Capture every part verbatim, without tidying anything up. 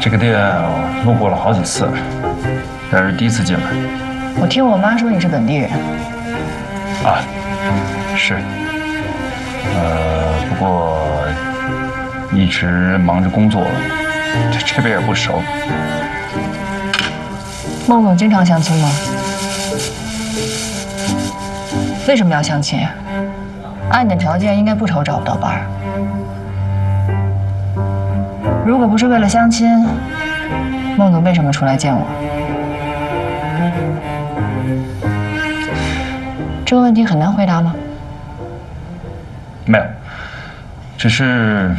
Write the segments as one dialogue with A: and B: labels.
A: 这个店我路过了好几次，但是第一次进来。
B: 我听我妈说你是本地人。
A: 啊，是。呃，不过一直忙着工作，这这边也不熟。
B: 孟总经常相亲吗？为什么要相亲？按你的条件，应该不愁找不到伴儿。如果不是为了相亲，孟总为什么出来见我？这个问题很难回答吗？
A: 没有，只是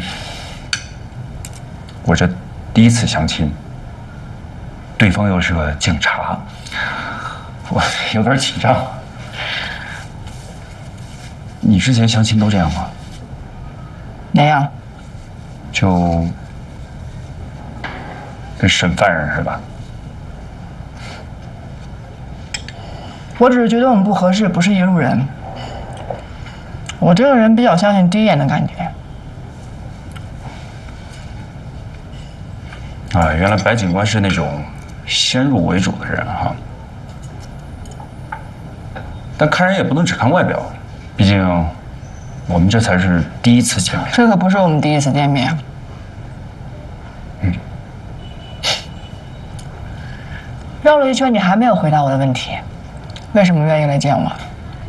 A: 我这第一次相亲，对方又是个警察，我有点紧张。你之前相亲都这样吗？
B: 哪样？
A: 就跟审犯人似的。
B: 我只是觉得我们不合适，不是一路人。我这个人比较相信第一眼的感觉。
A: 啊，原来白警官是那种先入为主的人哈。但看人也不能只看外表，毕竟我们这才是第一次见面。
B: 这可不是我们第一次见面。
A: 嗯。
B: 绕了一圈，你还没有回答我的问题，为什么愿意来见我？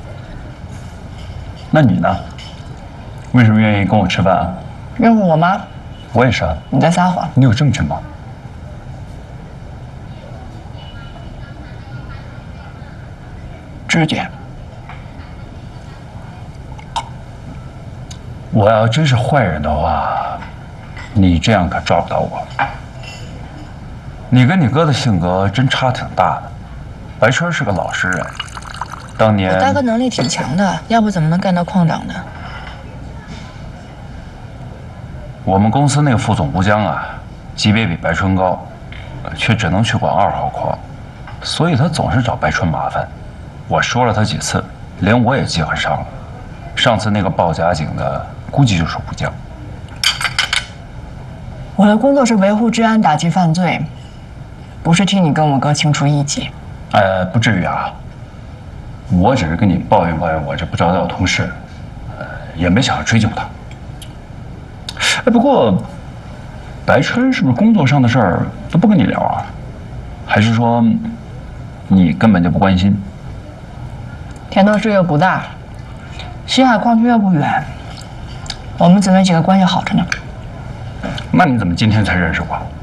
A: 那你呢？为什么愿意跟我吃饭啊？
B: 认识我吗？
A: 我也是啊。
B: 你在撒谎。
A: 你有证据吗？
B: 直觉。
A: 我要真是坏人的话，你这样可抓不到我。你跟你哥的性格真差挺大的。白春是个老实人，当年
B: 我大哥能力挺强的，要不怎么能干到矿长呢？
A: 我们公司那个副总吴江啊，级别比白春高，却只能去管二号矿，所以他总是找白春麻烦。我说了他几次，连我也记恨上了。上次那个报假警的，估计就是吴江。
B: 我的工作是维护治安、打击犯罪，不是替你跟我哥清除异己。
A: 呃，不至于啊，我只是跟你抱怨抱怨我这不着调的同事，呃，也没想着追究他。哎，不过白春是不是工作上的事儿都不跟你聊啊？还是说你根本就不关心？
B: 田头市又不大，西海矿区又不远，我们姊妹几个关系好着呢。
A: 那你怎么今天才认识我？